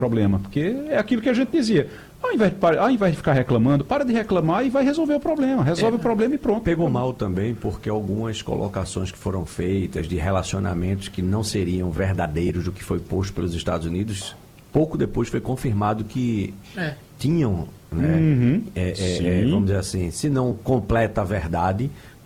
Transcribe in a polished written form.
problema, porque é aquilo que a gente dizia. Ao invés de ficar reclamando, para de reclamar e vai resolver o problema. Resolve o problema e pronto. Pegou mal também porque algumas colocações que foram feitas de relacionamentos que não seriam verdadeiros do que foi posto pelos Estados Unidos, pouco depois foi confirmado que tinham, né, vamos dizer assim, se não completa a verdade,